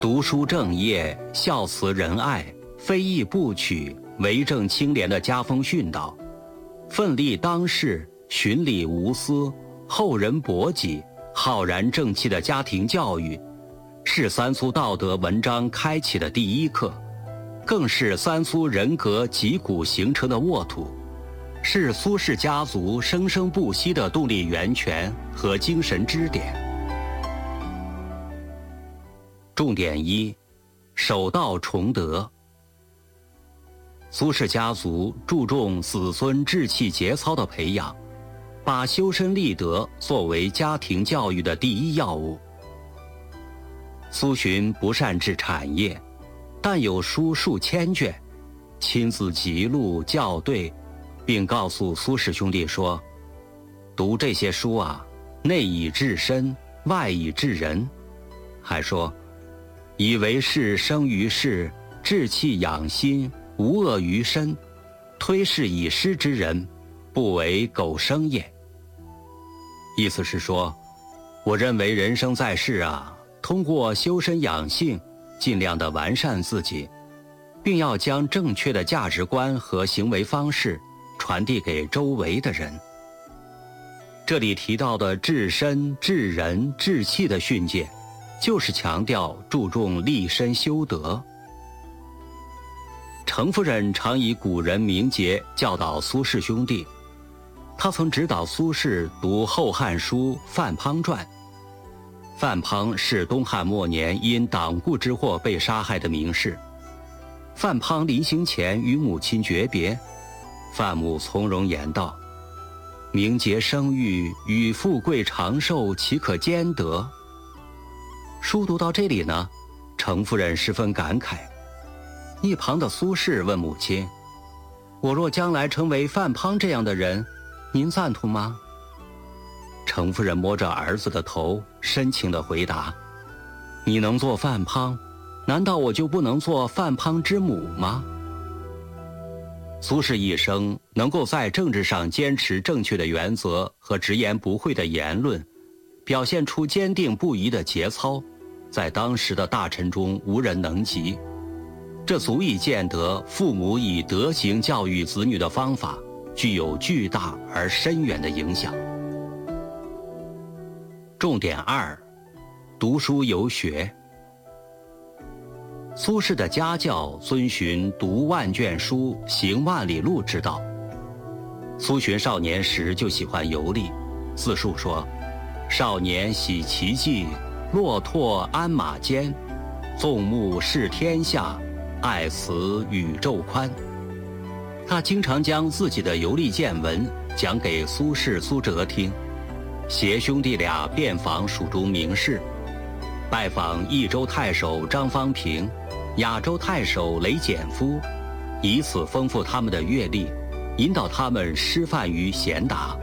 读书正业，孝慈仁爱，非义不取，为政清廉的家风训导，奋力当世，循礼无私，厚人薄己，浩然正气的家庭教育，是三苏道德文章开启的第一课，更是三苏人格脊骨形成的沃土，是苏氏家族生生不息的动力源泉和精神支点。重点一，守道崇德。苏氏家族注重子孙志气节操的培养，把修身立德作为家庭教育的第一要务。苏洵不善治产业，但有书数千卷，亲自辑录校对，并告诉苏氏兄弟说：读这些书啊，内以治身，外以治人。还说：以为是生于世，志气养心，无恶于身，推是以师之人，不为苟生也。意思是说，我认为人生在世啊，通过修身养性，尽量的完善自己，并要将正确的价值观和行为方式传递给周围的人。这里提到的治身、治人、治气的训诫，就是强调注重立身修德。程夫人常以古人名节教导苏氏兄弟，他曾指导苏轼读《后汉书·范滂传》。范滂是东汉末年因党锢之祸被杀害的名士。范滂临行前与母亲诀别，范母从容言道：名节生育，与富贵长寿，岂可兼得？书读到这里呢，程夫人十分感慨。一旁的苏轼问母亲：我若将来成为范滂这样的人，您赞同吗？程夫人摸着儿子的头，深情地回答：你能做范滂，难道我就不能做范滂之母吗？苏轼一生能够在政治上坚持正确的原则和直言不讳的言论，表现出坚定不移的节操，在当时的大臣中无人能及。这足以见得父母以德行教育子女的方法具有巨大而深远的影响。重点二，读书游学。苏轼的家教遵循读万卷书，行万里路之道。苏洵少年时就喜欢游历，自述说：少年喜奇迹，骆驼鞍马间，纵目视天下，爱此宇宙宽。他经常将自己的游历见闻讲给苏轼、苏辙听，携兄弟俩遍访蜀中名士，拜访益州太守张方平、雅州太守雷简夫，以此丰富他们的阅历，引导他们师范于贤达。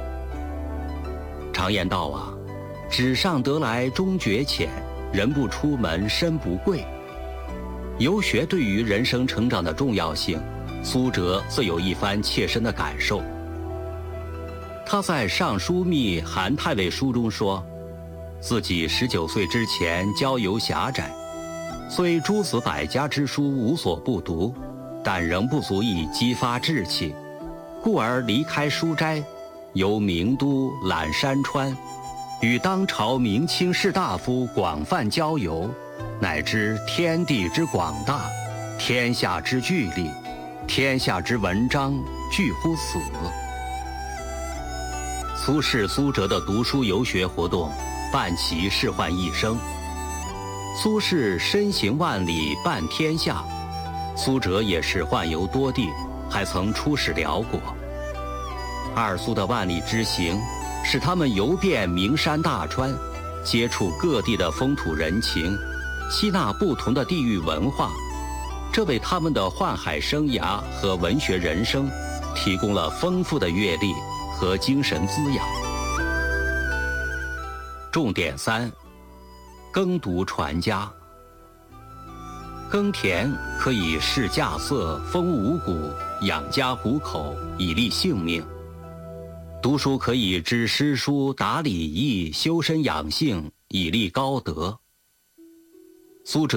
常言道啊，纸上得来终觉浅，人不出门身不贵。游学对于人生成长的重要性，苏辙自有一番切身的感受。他在《尚书密韩太尉书》中说，自己19岁之前交游狭窄，虽诸子百家之书无所不读，但仍不足以激发志气，故而离开书斋，游名都、览山川，与当朝明清士大夫广泛交游，乃知天地之广大，天下之巨力，天下之文章具乎此。苏轼、苏辙的读书游学活动，伴其仕宦一生。苏轼身行万里半天下，苏辙也是宦游多地，还曾出使辽国。二苏的万里之行，使他们游遍名山大川，接触各地的风土人情，吸纳不同的地域文化，这为他们的宦海生涯和文学人生提供了丰富的阅历和精神滋养。重点三，耕读传家。耕田可以试稼穑，丰五谷，养家糊口，以利性命。读书可以知诗书，达礼义，修身养性，以立高德。 苏辙